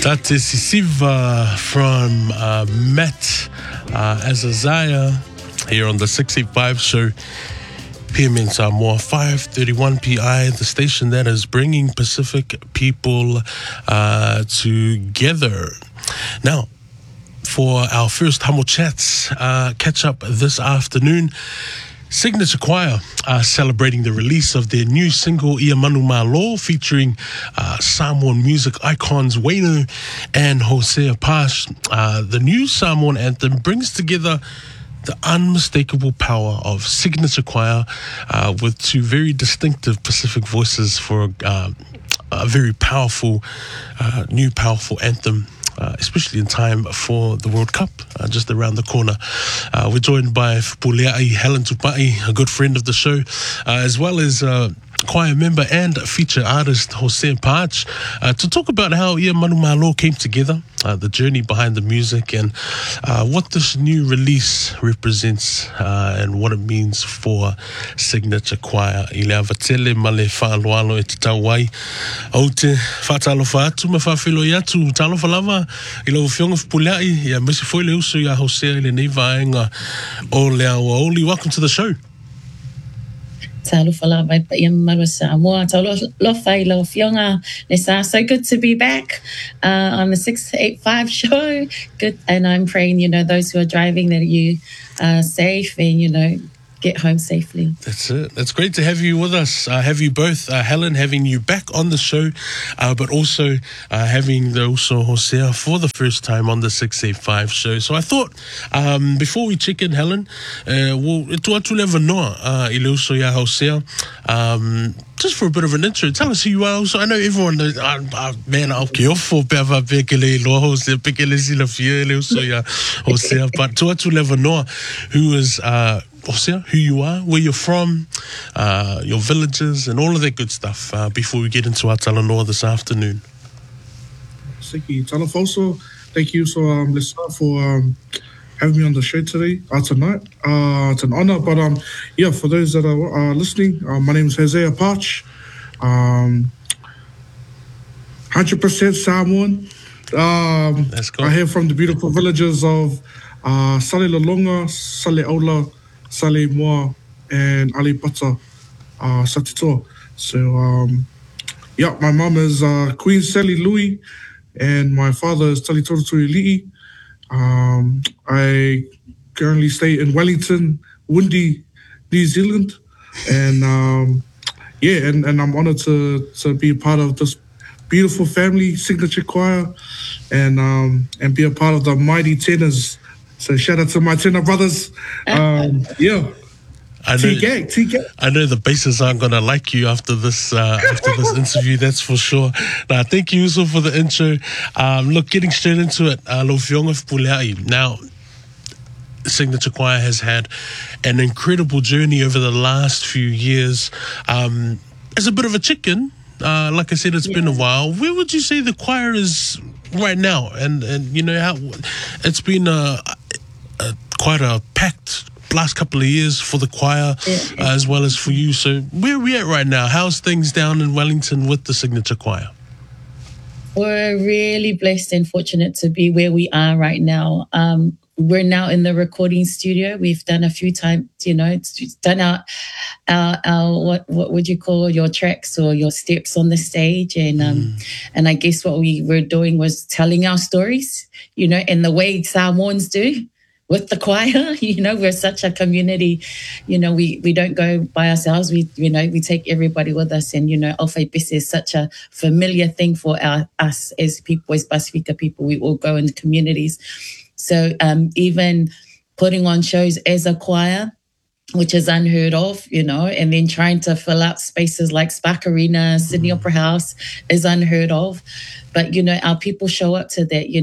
That is Siva from Matt Azazaya here on the 685 show. PM in Samoa, 5:31 PI, the station that is bringing Pacific people together. Now, for our first Hamo Chats catch up this afternoon, Signature Choir are celebrating the release of their new single Ia Manu Malo, featuring Samoan music icons Wainu and Hosea Pash. The new Samoan anthem brings together the unmistakable power of Signature Choir with two very distinctive Pacific voices for a very powerful, new powerful anthem. Especially in time for the World Cup, just around the corner. We're joined by Fupuleai Helen Tupai, a good friend of the show, as well as choir member and feature artist Hosea Pash, to talk about how Ia Manu Malo came together, the journey behind the music, and what this new release represents and what it means for Signature Choir. I le avatele ma le whaaloalo e te tauai. Au te whaatalofa atu ma whawhiloi atu, talofa lava I lau whionga Fupuleai, ia mesi foi le usu ia Hosea I le nei vaenga o le awa oli. Welcome to the show. Talo fala vai pa ia maru Samoa. Talo lofai lo fionga. So good to be back on the 685 show. Good, and I'm praying, those who are driving that you are safe and, get home safely. That's it. It's great to have you with us. Have you both, Helen, having you back on the show, but also having also Hosea for the first time on the 685 show. So I thought, before we check in, Helen, we'll atu lewa noa I le uso ia Hosea. Just for a bit of an intro, tell us who you are. Also, I know everyone knows, man, I'll ke ofo pe ava pekele loa Hosea, pekele sila fia le uso ia Hosea, but to atu lewa noa, who is Hosea, who you are, where you're from, your villages, and all of that good stuff before we get into our talanoa this afternoon. Siki Talafoso, thank you so listener for having me on the show today, tonight. It's an honor, but for those that are listening, my name is Hosea Pash. 100% Samoan. That's cool. I hail from the beautiful villages of Sale Lalonga, Sale Ola, Sale Moa, and Alipata, Satitoa. So, my mom is Queen Sally Louis, and my father is Tali Torotui Li'i. I currently stay in Wellington, Windy, New Zealand, and and I'm honored to be a part of this beautiful family, Signature Choir, and be a part of the mighty tenors. So shout out to my tenor brothers. T-Gang. I know the bases aren't going to like you after this interview, that's for sure. Now, thank you also for the intro. Look, getting straight into it, lo whionga Fupuleai. Now, Signature Choir has had an incredible journey over the last few years. As a bit of a chicken, like I said, it's been a while. Where would you say the choir is right now? And how it's been quite a packed last couple of years for the choir as well as for you. So where are we at right now? How's things down in Wellington with the Signature Choir? We're really blessed and fortunate to be where we are right now. We're now in the recording studio. We've done a few times, done our what would you call your tracks or your steps on the stage, and I guess what we were doing was telling our stories, in the way Samoans do with the choir. We're such a community. We don't go by ourselves. We take everybody with us, and Alfai Bese is such a familiar thing for us as people, as Pasifika people. We all go in communities. So even putting on shows as a choir, which is unheard of, and then trying to fill out spaces like Spark Arena, Sydney Opera House is unheard of. But, our people show up to that,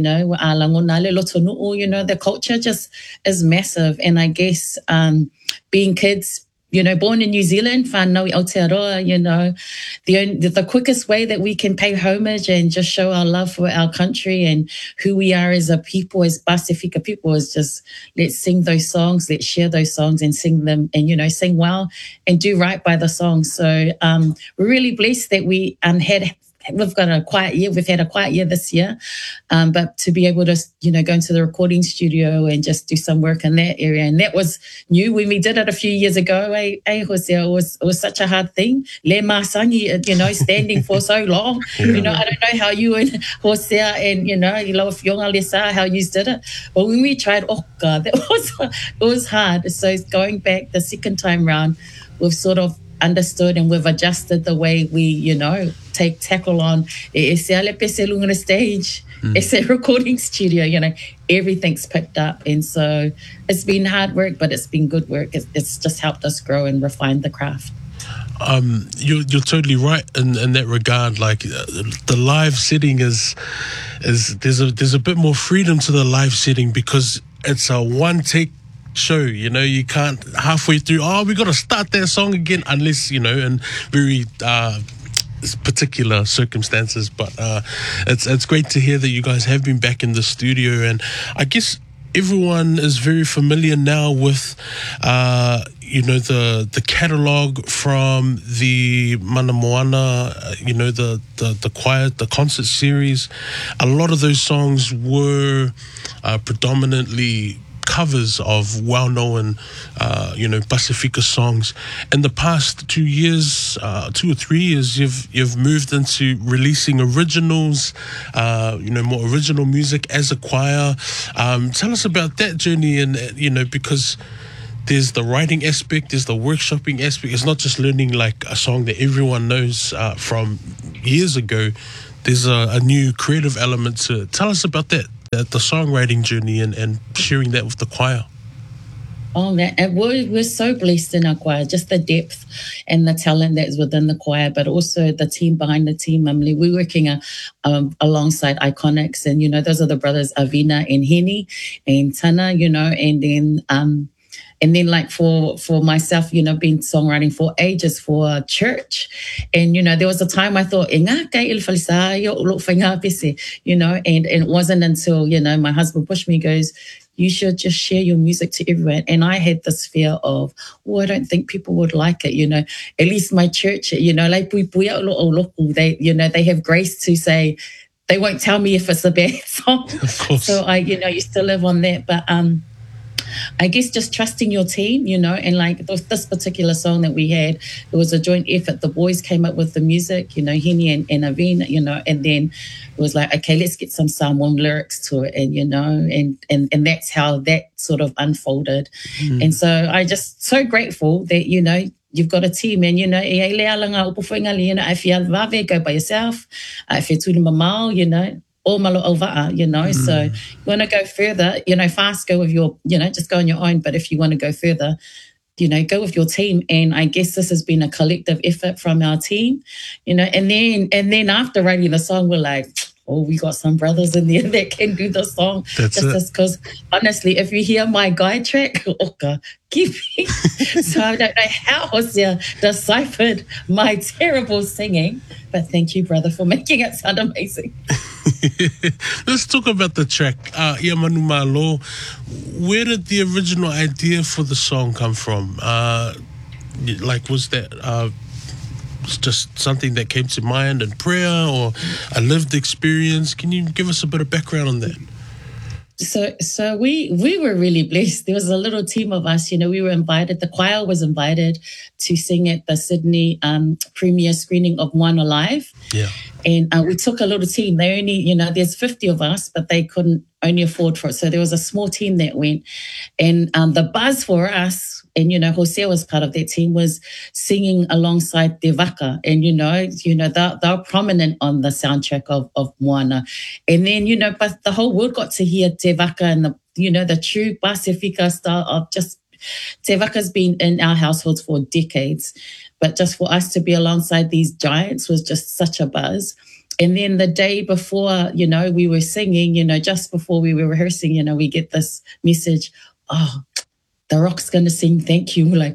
the culture just is massive. And I guess being kids, born in New Zealand, whānau I Aotearoa, the quickest way that we can pay homage and just show our love for our country and who we are as a people, as Pasifika people, is just let's sing those songs, let's share those songs and sing them and, sing well and do right by the songs. So we're really blessed that we we've got a quiet year. We've had a quiet year this year. But to be able to, go into the recording studio and just do some work in that area. And that was new when we did it a few years ago. Hosea, it was such a hard thing. Le masangi, standing for so long. Yeah. I don't know how you and Hosea and, if Yonga Lesa, how you did it. But when we tried, oh God, it was hard. So going back the second time round, we've sort of understood and we've adjusted the way we, tackle on it's a stage, it's a recording studio, everything's picked up. And so it's been hard work, but it's been good work. It's just helped us grow and refine the craft. You're totally right in that regard. Like the live setting is there's a bit more freedom to the live setting because it's a one take show. You can't halfway through, we got to start that song again, unless in very particular circumstances. But it's great to hear that you guys have been back in the studio, and I guess everyone is very familiar now with the catalog from the Mana Moana, the choir, the concert series. A lot of those songs were predominantly covers of well-known, Pasifika songs. In the past 2 years, 2 or 3 years, you've moved into releasing originals, more original music as a choir. Tell us about that journey, and because there's the writing aspect, there's the workshopping aspect. It's not just learning like a song that everyone knows from years ago. There's a new creative element to it. Tell us about that. The songwriting journey and sharing that with the choir. Oh, man. And we're so blessed in our choir, just the depth and the talent that's within the choir, but also the team behind the team. We're working alongside Iconics, and, those are the brothers Avina and Henny and Tana, and then like for myself, been songwriting for ages for church. And, there was a time I thought, and it wasn't until, my husband pushed me, goes, you should just share your music to everyone. And I had this fear of, I don't think people would like it, at least my church, like they have grace to say, they won't tell me if it's a bad song. Of course. So I, used to live on that. But, I guess just trusting your team, and like this particular song that we had, it was a joint effort. The boys came up with the music, Henny and Avina, and then it was like, okay, let's get some Samoan lyrics to it, and that's how that sort of unfolded. And so I just so grateful that, you've got a team, and, if you go by yourself, if you're tuning mamau, malo ova'a, so you want to go further, fast go with your, just go on your own. But if you want to go further, go with your team. And I guess this has been a collective effort from our team, and then after writing the song, we're like, we got some brothers in there that can do the song. Just because honestly, if you hear my guide track, keep me. So I don't know how Hosea deciphered my terrible singing, but thank you, brother, for making it sound amazing. Let's talk about the track, Ia Manu Malo. Where did the original idea for the song come from? Was that just something that came to mind in prayer or a lived experience? Can you give us a bit of background on that? So we were really blessed. There was a little team of us, we were invited, the choir was invited to sing at the Sydney premiere screening of Moana Live. Yeah. And we took a little team. They only, there's 50 of us, but they couldn't only afford for it. So there was a small team that went. And the buzz for us, and, Hosea was part of that team, was singing alongside Te Waka. And, they're prominent on the soundtrack of Moana. And then, but the whole world got to hear Te Waka and the true Pasifika style of just, Te Waka's been in our households for decades. But just for us to be alongside these giants was just such a buzz. And then the day before, we were singing, just before we were rehearsing, we get this message, The Rock's going to sing Thank You. We're like,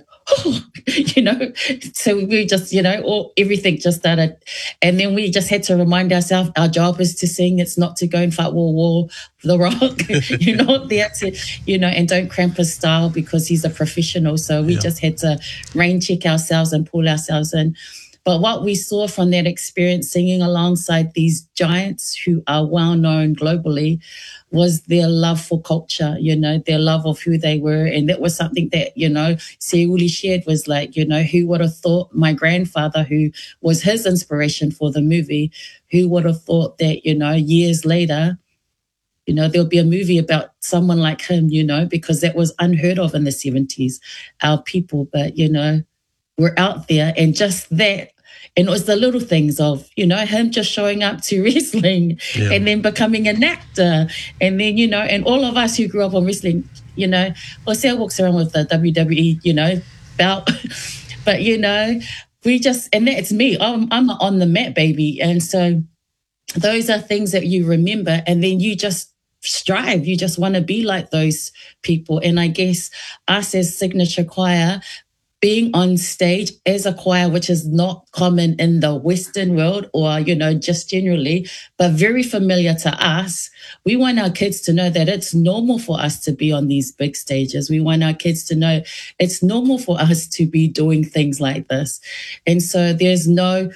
so we just, everything just started. And then we just had to remind ourselves our job is to sing. It's not to go and fight war, The Rock, that's it, and don't cramp his style because he's a professional. So we just had to rain check ourselves and pull ourselves in. But what we saw from that experience singing alongside these giants who are well known globally was their love for culture, their love of who they were. And that was something that, Seuli shared, was like, who would have thought my grandfather, who was his inspiration for the movie, who would have thought that, years later, there'll be a movie about someone like him, because that was unheard of in the 70s, our people. But, we're out there, and just that. And it was the little things of, him just showing up to wrestling and then becoming an actor. And then, and all of us who grew up on wrestling, Jose walks around with the WWE, belt. But, we just, and that's me. I'm on the mat, baby. And so those are things that you remember, and then you just strive. You just want to be like those people. And I guess us as Signature Choir, being on stage as a choir, which is not common in the Western world or, just generally, but very familiar to us. We want our kids to know that it's normal for us to be on these big stages. We want our kids to know it's normal for us to be doing things like this. And so there's no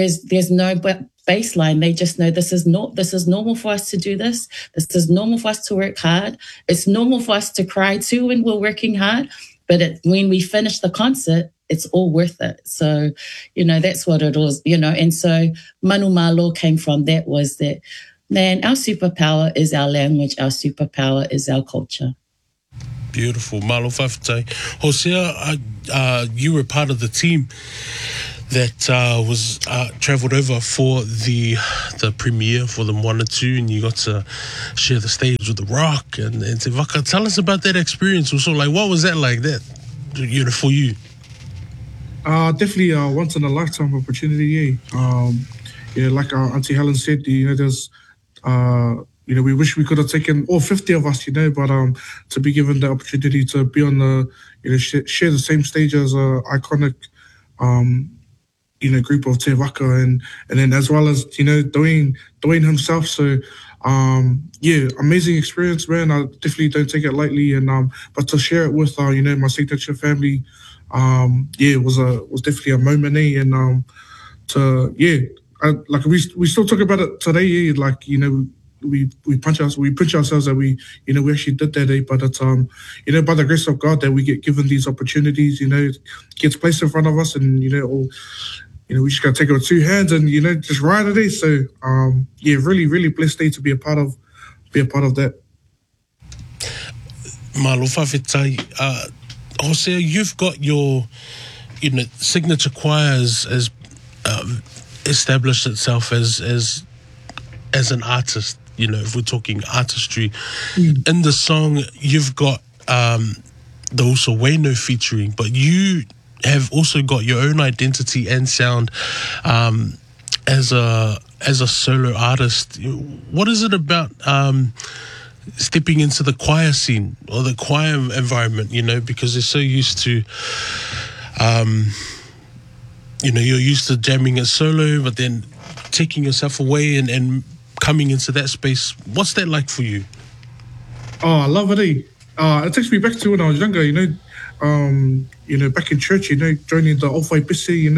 baseline. They just know this is normal for us to do this. This is normal for us to work hard. It's normal for us to cry too when we're working hard. But when we finish the concert, it's all worth it. So, that's what it was, And so Manu Malo came from that, was that, man, our superpower is our language. Our superpower is our culture. Beautiful. Malo Faftai. Hosea, you were part of the team that was travelled over for the premiere for the Moana 2, and you got to share the stage with The Rock and Te Waka. Tell us about that experience. Also, like, what was that like, that, for you? Definitely a once in a lifetime opportunity. Like Auntie Helen said, there's we wish we could have taken all 50 of us, but to be given the opportunity to be on the, share the same stage as a iconic group of Te Waka, and then as well as, Dwayne himself. So, amazing experience, man. I definitely don't take it lightly. And, but to share it with, my Signature family, it was definitely a moment, And, we still talk about it today, we pinch ourselves that we actually did that, but it's by the grace of God that we get given these opportunities, gets placed in front of us, and we just gotta take it with two hands and just ride it. So really, really blessed day to be a part of that. Malo Fafetai, Hosea, you've got your Signature Choir as established itself as an artist. If we're talking artistry, in the song you've got the Usaweno featuring, but you have also got your own identity and sound as a solo artist. What is it about stepping into the choir scene or the choir environment? Because they're so used to, you're used to jamming it solo, but then taking yourself away and coming into that space. What's that like for you? Oh, I love it. It takes me back to when I was younger, back in church, joining the Owhai Pisi,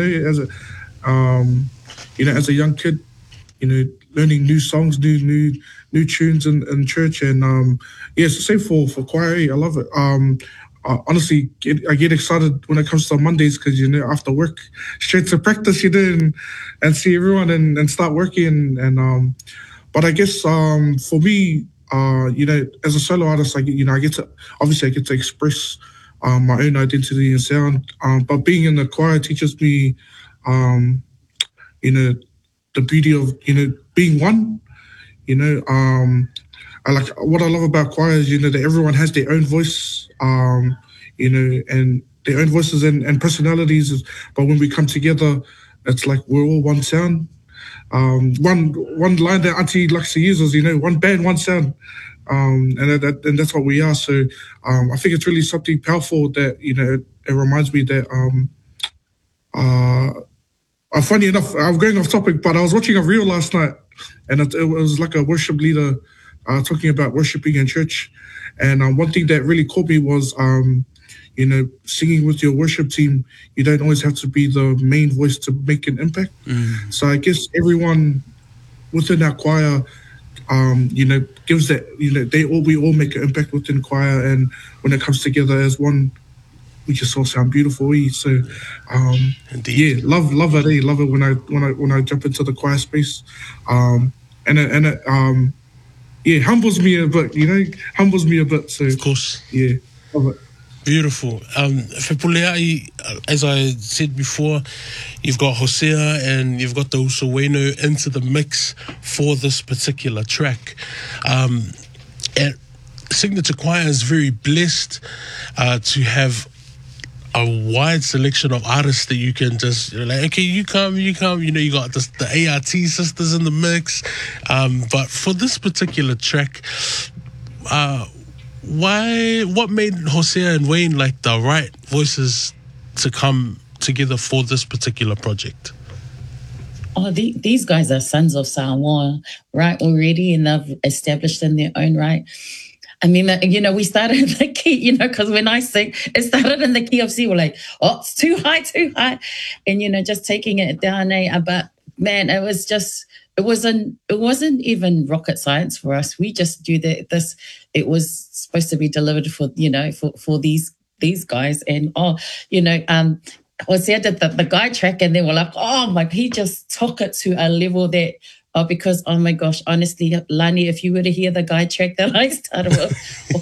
as a young kid, learning new songs, new tunes in church. And it's the same for choir. I love it. Honestly, I get excited when it comes to Mondays because, after work, straight to practice, and see everyone and start working. And but I guess for me, as a solo artist, I get to express my own identity and sound. But being in the choir teaches me, the beauty of being one. What I love about choir is that everyone has their own voice, and their own voices and personalities. But when we come together, it's like we're all one sound. One line that Auntie likes to use is, one band, one sound. And that's what we are. So I think it's really something powerful that, it reminds me that, funny enough, I'm going off topic, but I was watching a reel last night, and it was like a worship leader talking about worshiping in church. And one thing that really caught me was singing with your worship team, you don't always have to be the main voice to make an impact. So I guess everyone within our choir, gives that, we all make an impact within choir, and when it comes together as one, we just all sound beautiful. So, Indeed. love it. Love it when I jump into the choir space, and it humbles me a bit. So, Of course. Yeah, love it. Beautiful. Fepuleai, as I said before, you've got Hosea and you've got the Usaweno into the mix for this particular track. And Signature Choir is very blessed to have a wide selection of artists that you can just, like, okay, you come, you got the ART sisters in the mix. But for this particular track, what made Hosea and Wayne like the right voices to come together for this particular project? Oh, these guys are sons of Samoa, right, already, and they've established in their own right. I mean, we started in the key, because when I sing, it started in the key of C. We're like, oh, it's too high. And, just taking it down. But man, it was just, it wasn't even rocket science for us. We just do this. It was supposed to be delivered for these guys. And, Hosea did the guy track, and they were like, oh my, he just took it to a level that, because, oh my gosh, honestly, Lani, if you were to hear the guy track that I started with,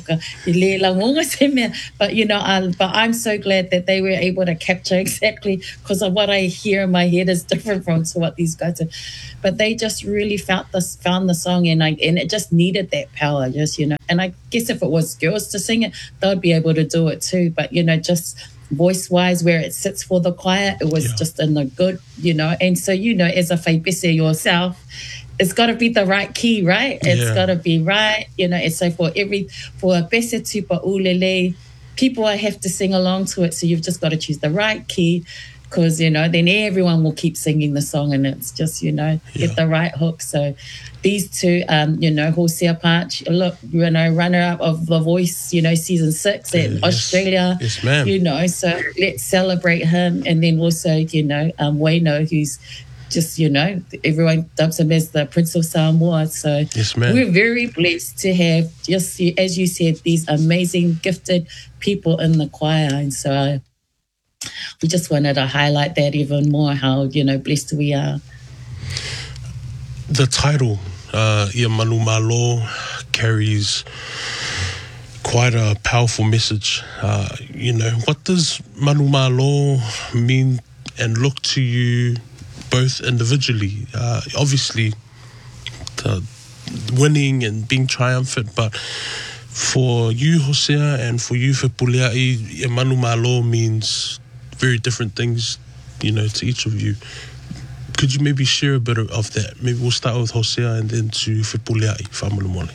but I'm so glad that they were able to capture exactly, because of what I hear in my head is different from what these guys are. But they just really found the song, and it just needed that power, and I guess if it was girls to sing it, they'd be able to do it too. But, just voice-wise, where it sits for the choir, it was just in the good, and so, as a faipese yourself, it's got to be the right key, right? It's got to be right, and so for a pese tupa ulele, people have to sing along to it, so you've just got to choose the right key, because, then everyone will keep singing the song, and it's just, get the right hook. So these two, Hosea Parch, look, runner-up of The Voice, season 6 in Australia. Yes, ma'am. So let's celebrate him. And then also, Wayno, who's just, everyone dubs him as the Prince of Samoa. So yes, ma'am. We're very blessed to have, just as you said, these amazing, gifted people in the choir. And so we just wanted to highlight that even more, how, blessed we are. The title, Ia Manu Malo, carries quite a powerful message. What does Manu Malo mean and look to you both individually? Obviously, the winning and being triumphant, but for you, Hosea, and for you, Fepuleai, Ia Manu Malo means very different things, to each of you. Could you maybe share a bit of that? Maybe we'll start with Hosea and then to Fepuleai, Whamalumole.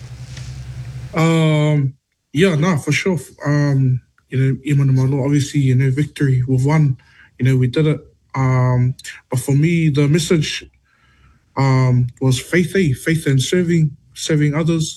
For sure. Ia Manu Malo, obviously, victory. We've won. We did it. But for me, the message was faith and serving others.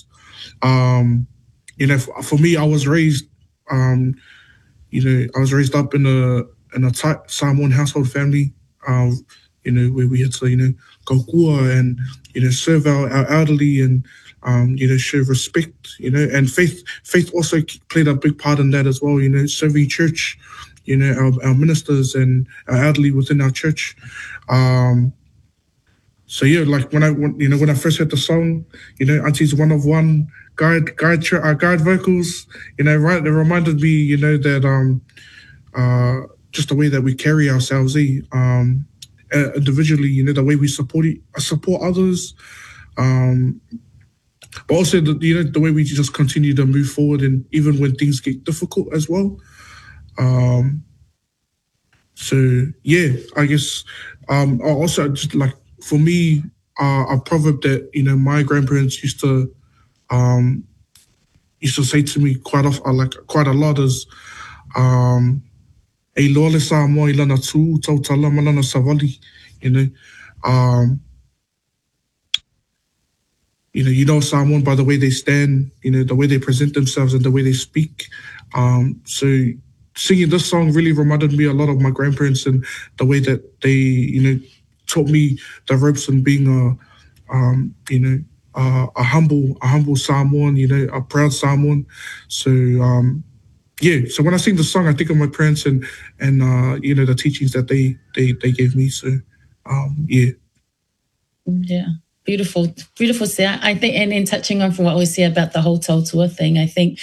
For me, I was raised, I was raised up in a tight Samoan household family, where we had to, go kua and, serve our elderly and, show respect, and faith also played a big part in that as well, serving church, our ministers and our elderly within our church. So yeah, like when I first heard the song, Auntie's One of One, guide vocals, right, it reminded me, that just the way that we carry ourselves, individually, the way we support others, but also the way we just continue to move forward, and even when things get difficult as well. So yeah, I guess also just like for me, a proverb that my grandparents used to say to me quite a lot is "E lole Samoa I lana tū tau tala malana savali," Samoan by the way they stand, the way they present themselves and the way they speak. So singing this song really reminded me a lot of my grandparents and the way that they, taught me the ropes and being a humble Samoan, a proud Samoan. So so when I sing the song, I think of my parents and the teachings that they gave me. So yeah. Yeah. Beautiful, beautiful. I think, and in touching on from what we say about the whole Tautua thing, I think,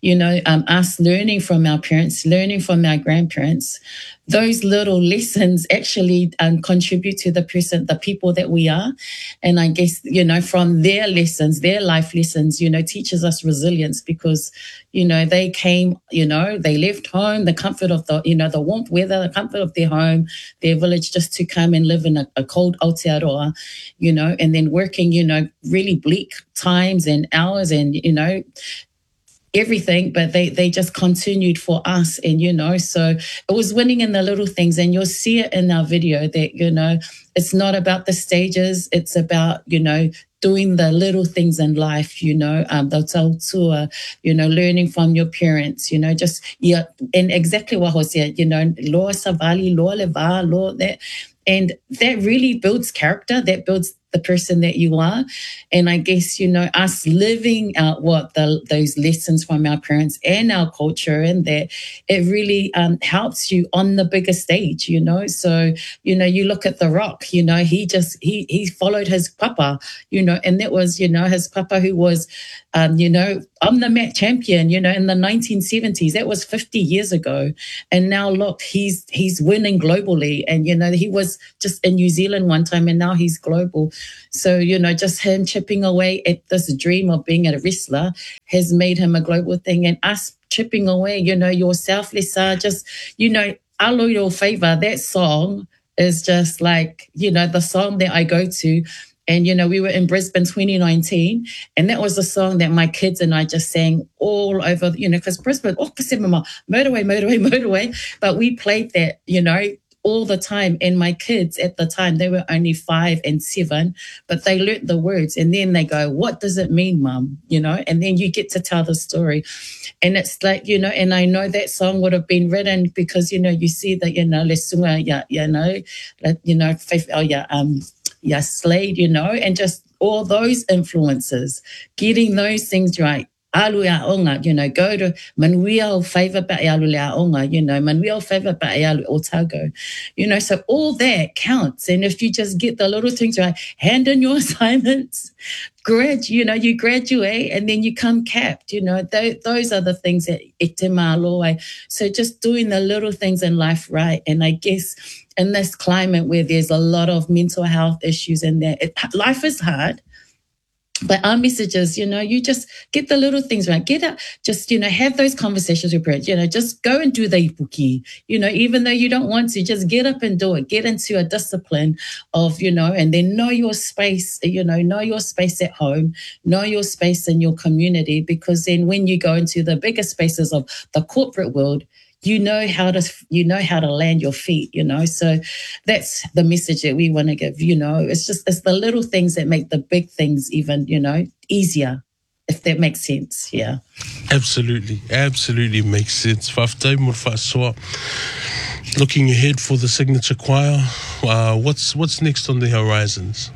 us learning from our parents, learning from our grandparents, those little lessons actually contribute to the people that we are. And I guess, from their lessons, their life lessons, teaches us resilience because, they came, they left home, the comfort of the warmth weather, the comfort of their home, their village, just to come and live in a cold Aotearoa, and then working, really bleak times and hours and, everything, but they just continued for us. And, so it was winning in the little things. And you'll see it in our video that, it's not about the stages. It's about, doing the little things in life, the tautua, learning from your parents, just, and exactly what Jose said, loa savali, loa leva, loa that. And that really builds character, that builds the person that you are. And I guess, us living out those lessons from our parents and our culture, and that it really helps you on the bigger stage, So, you look at The Rock, he followed his papa, and that was, his papa who was, I'm the mat champion, in the 1970s. That was 50 years ago. And now look, he's winning globally. And, he was just in New Zealand one time and now he's global. So, just him chipping away at this dream of being a wrestler has made him a global thing. And us chipping away, your selfless, just, Aloiro Favor, that song is just like, the song that I go to. And, we were in Brisbane 2019, and that was a song that my kids and I just sang all over, because Brisbane, motorway. But we played that, all the time. And my kids at the time, they were only 5 and 7, but they learnt the words. And then they go, what does it mean, Mum? And then you get to tell the story. And it's like, and I know that song would have been written because, you see that, Lesunga, Slade, and just all those influences, getting those things right. Alu Aonga, go to Manuel Favor ba Alu Aonga, Manuel Favor ba Alu Otago, so all that counts. And if you just get the little things right, hand in your assignments, you graduate and then you come capped, those are the things that Etemaloa. So just doing the little things in life right. And I guess in this climate where there's a lot of mental health issues in there, life is hard. But our messages, you just get the little things right. Get up, just, have those conversations with parents, just go and do the ipuki, even though you don't want to, just get up and do it. Get into a discipline of, and then know your space, know your space at home, know your space in your community, because then when you go into the bigger spaces of the corporate world, you know how to land your feet, so that's the message that we want to give, it's the little things that make the big things even, easier, if that makes sense. Yeah. Absolutely makes sense. Looking ahead for the Signature Choir, what's next on the horizons?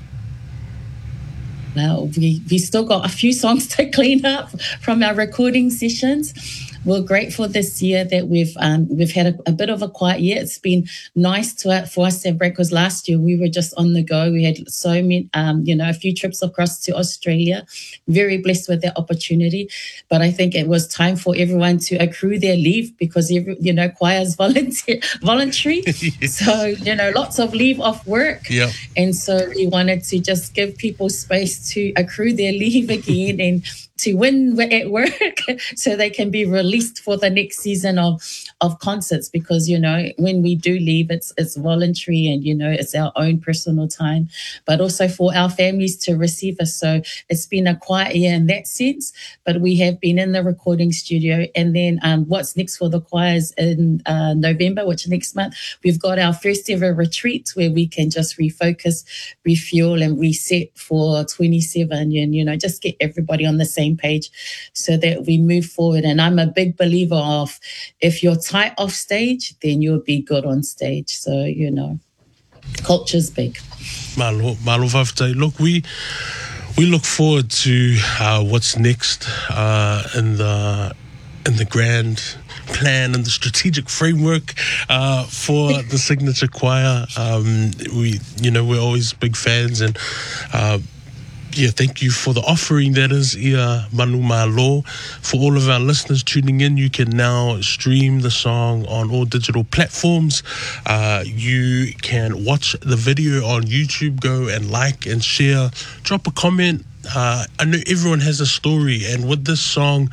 Well, we still got a few songs to clean up from our recording sessions. We're grateful this year that we've had a bit of a quiet year. It's been nice for us to have break, because last year we were just on the go. We had so many, a few trips across to Australia. Very blessed with that opportunity. But I think it was time for everyone to accrue their leave, because choir's voluntary. Yes. So, lots of leave off work. Yeah. And so we wanted to just give people space to accrue their leave again and to win at work so they can be released for the next season of concerts, because, when we do leave, it's voluntary and, it's our own personal time, but also for our families to receive us. So it's been a quiet year in that sense, but we have been in the recording studio. And then what's next for the choirs in November, which next month, we've got our first ever retreat where we can just refocus, refuel and reset for 27 and, just get everybody on the same same page so that we move forward. And I'm a big believer of if you're tight off stage, then you'll be good on stage. So, culture's big. Malo Vavtai. Look, we look forward to what's next in the grand plan and the strategic framework for the Signature Choir. We're always big fans, and thank you for the offering that is Ia Manu Malo. For all of our listeners tuning in, you can now stream the song on all digital platforms. You can watch the video on YouTube. Go and like and share. Drop a comment. I know everyone has a story, and with this song,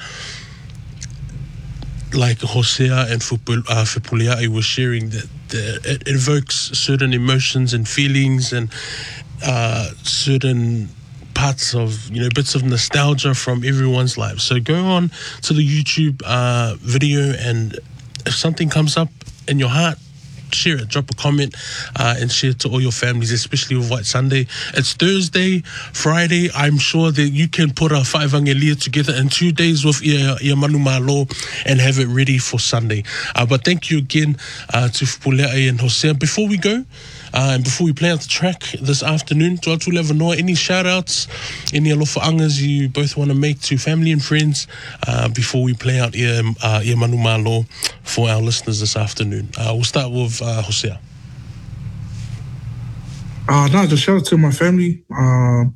like Hosea and Fipuleai were sharing, that it evokes certain emotions and feelings and certain parts of, bits of nostalgia from everyone's life. So go on to the YouTube video, and if something comes up in your heart, share it, drop a comment, and share it to all your families, especially with White Sunday. It's Thursday, Friday. I'm sure that you can put a whaevangelia together in 2 days with Ia Manu Malo and have it ready for Sunday. But thank you again to Fipuleai and Hosea. Before we go, and before we play out the track this afternoon, to Atu Leva Noa, any shout-outs, any alofa-angas you both want to make to family and friends before we play out Ia Manu Malo for our listeners this afternoon? We'll start with Hosea. Just shout out to my family. For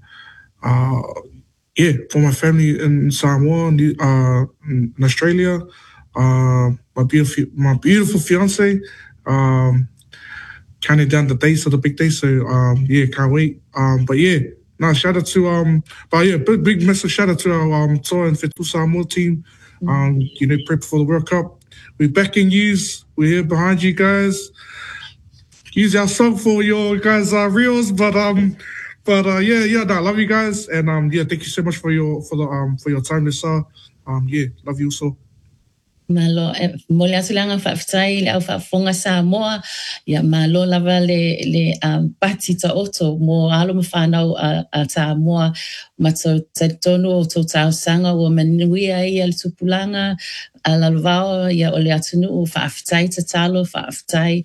my family in Samoa, in Australia. My beautiful fiance. Counting down the days of the big day, so can't wait. Shout out to big massive shout out to our Toa and Fetu Samoa team. Prep for the World Cup. We're backing yous. We're here behind you guys. Use our song for your guys' reels, I love you guys, and thank you so much for your time this love you so. Malo mole asulanga whaftai le au whafonga Samoa ia malo lava le patita oto mo alo mawhanau a Samoa mato taitono o tō tausanga o manuia ia le tupulanga a lalvao ia o le atunu o whaftai tatalo whaftai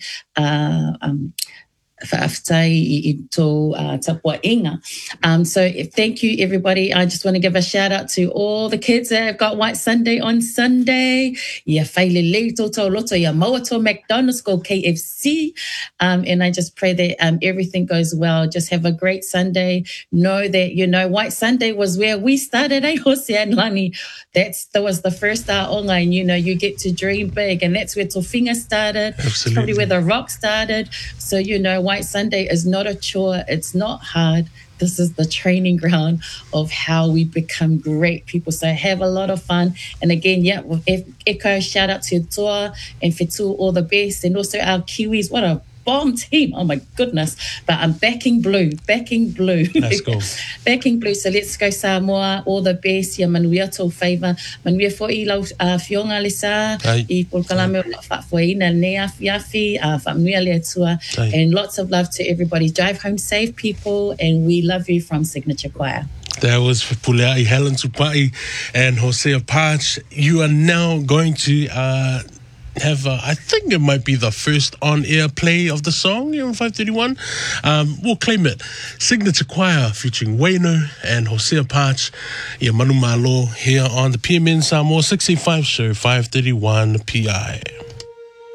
to Tapua Inga. So thank you, everybody. I just want to give a shout out to all the kids that have got White Sunday on Sunday. Ya Failele Toto Loto, ya Moato McDonald's, go KFC. And I just pray that everything goes well. Just have a great Sunday. Know that, White Sunday was where we started, Hosea and Lani. That was the first online, you get to dream big. And that's where Tofinga started. Absolutely. Probably where the rock started. So, White Sunday is not a chore. It's not hard. This is the training ground of how we become great people. So have a lot of fun. And again, echo shout out to Toa and Fetu, all the best. And also our Kiwis. What a bomb team. Oh my goodness. But I'm backing blue. Let's go. Backing blue. So let's go Samoa. All the best. Ya manuia tō favor. Manuia fo I lau fionga le sa. I polkalame o whafuaina nea fiafi. Whamanuia le atua. And lots of love to everybody. Drive home safe, people. And we love you from Signature Choir. That was Fipuleai, Helen Tupai, and Hosea Patch. You are now going to have, I think it might be the first on-air play of the song here on 531. We'll claim it. Signature Choir featuring Waino and Hosea Patch, Ia Manu Malo here on the PMN Samoa 685 show, 531 PI.